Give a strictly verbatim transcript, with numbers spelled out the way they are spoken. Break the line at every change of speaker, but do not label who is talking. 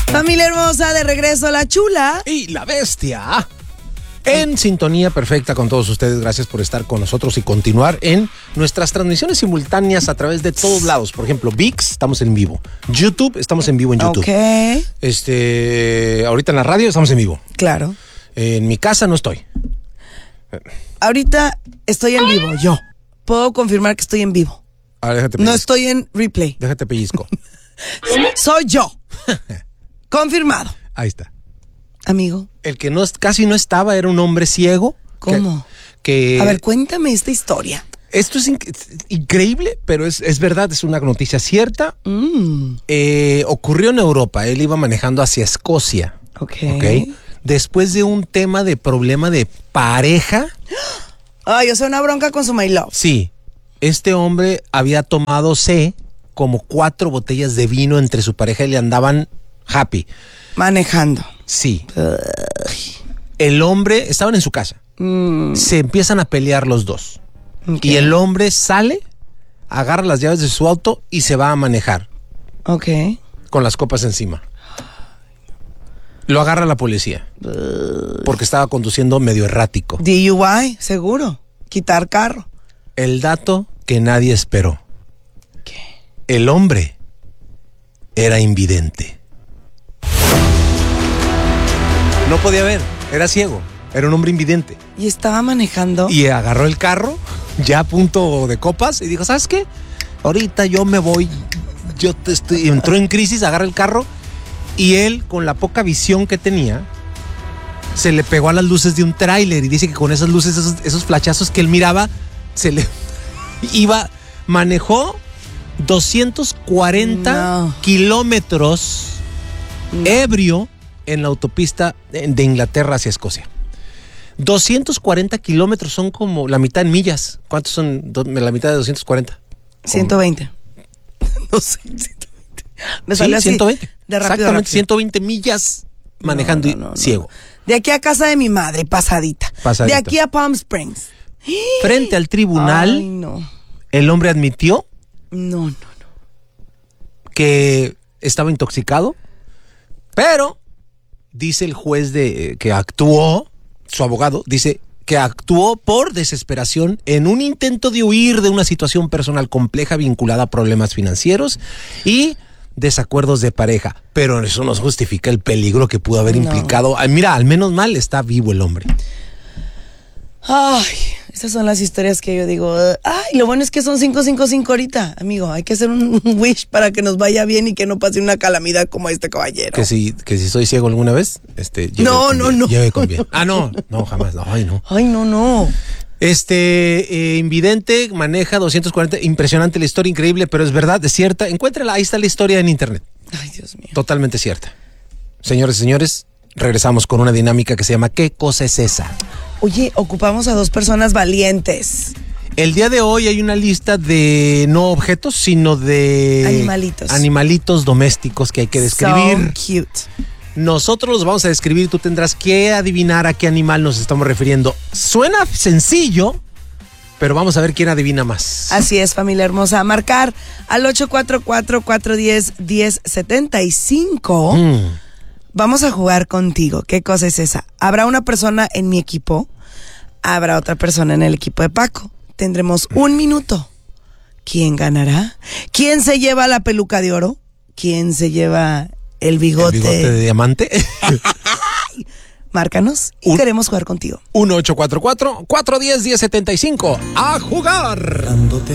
Familia hermosa, de regreso la chula
y la bestia. En sintonía perfecta con todos ustedes. Gracias por estar con nosotros y continuar en nuestras transmisiones simultáneas a través de todos lados. Por ejemplo, V I X, estamos en vivo. YouTube, estamos en vivo en YouTube.
Ok.
Este, ahorita en la radio estamos en vivo.
Claro.
En mi casa no estoy.
Ahorita estoy en vivo, yo. Puedo confirmar que estoy en vivo.
A ver, déjate
No
pellizco.
estoy en replay.
Déjate pellizco.
Soy yo. Confirmado.
Ahí está.
Amigo.
El que no casi no estaba era un hombre ciego.
¿Cómo?
Que, que
A ver, cuéntame esta historia.
Esto es inc- increíble, pero es, es verdad, es una noticia cierta.
Mm.
Eh, ocurrió en Europa. Él iba manejando hacia Escocia.
Ok.
¿Ok? Después de un tema de problema de pareja.
Ay, o sea, una bronca con su my love.
Sí. Este hombre había tomado sé como cuatro botellas de vino entre su pareja y le andaban happy.
Manejando.
Sí. El hombre, estaban en su casa.
Mm.
Se empiezan a pelear los dos.
Ok.
Y el hombre sale, agarra las llaves de su auto y se va a manejar
Ok.
con las copas encima. Lo agarra la policía porque estaba conduciendo medio errático.
D U I, seguro. Quitar carro.
El dato que nadie esperó.
¿Qué?
El hombre era invidente. No podía ver, era ciego, era un hombre invidente.
Y estaba manejando.
Y agarró el carro, ya a punto de copas, y dijo, ¿sabes qué? Ahorita yo me voy, yo te estoy... Entró en crisis, agarra el carro, y él, con la poca visión que tenía, se le pegó a las luces de un tráiler, y dice que con esas luces, esos, esos flachazos que él miraba, se le iba, manejó doscientos cuarenta
No.
kilómetros
No.
ebrio en la autopista de Inglaterra hacia Escocia. doscientos cuarenta kilómetros son como la mitad en millas. ¿Cuántos son do- la mitad de doscientos cuarenta?
ciento veinte. No sé, ciento veinte. Me
Sí,
salió así.
ciento veinte.
De rápido,
Exactamente,
rápido.
ciento veinte millas manejando
No,
y
no, no, no.
ciego.
De aquí a casa de mi madre, pasadita.
Pasadita.
De aquí a Palm Springs.
Frente al tribunal,
Ay, no.
el hombre admitió
No, no, no.
que estaba intoxicado, pero dice el juez de que actuó, su abogado, dice que actuó por desesperación en un intento de huir de una situación personal compleja vinculada a problemas financieros y desacuerdos de pareja. Pero eso no justifica el peligro que pudo haber
No.
implicado. Ay, mira, al menos mal está vivo el hombre.
Ay, esas son las historias que yo digo. Ay, lo bueno es que son cinco cinco cinco ahorita, amigo. Hay que hacer un wish para que nos vaya bien y que no pase una calamidad como este caballero.
Que si, que si soy ciego alguna vez, este, lleve
No,
con
no,
bien,
no.
lleve con bien. Ah, no, no, jamás, no, ay, no.
Ay, no, no.
Este, eh, invidente, maneja doscientos cuarenta, impresionante la historia, increíble, pero es verdad, es cierta. Encuéntrala, ahí está la historia en internet.
Ay, Dios mío.
Totalmente cierta. Señores y señores, regresamos con una dinámica que se llama ¿Qué cosa es esa?
Oye, ocupamos a dos personas valientes.
El día de hoy hay una lista de no objetos, sino de
Animalitos.
animalitos domésticos que hay que describir.
So cute.
Nosotros los vamos a describir, tú tendrás que adivinar a qué animal nos estamos refiriendo. Suena sencillo, pero vamos a ver quién adivina más.
Así es, familia hermosa. A marcar al ocho cuatro cuatro, cuatro uno cero, uno cero siete cinco.
Mm.
Vamos a jugar contigo. ¿Qué cosa es esa? Habrá una persona en mi equipo, habrá otra persona en el equipo de Paco. Tendremos un minuto. ¿Quién ganará? ¿Quién se lleva la peluca de oro? ¿Quién se lleva el bigote?
¿El bigote de diamante?
Márcanos y
Un-
queremos jugar contigo.
uno ocho cuatro cuatro, cuatro uno cero, uno cero siete cinco. ¡A jugar!
Dándote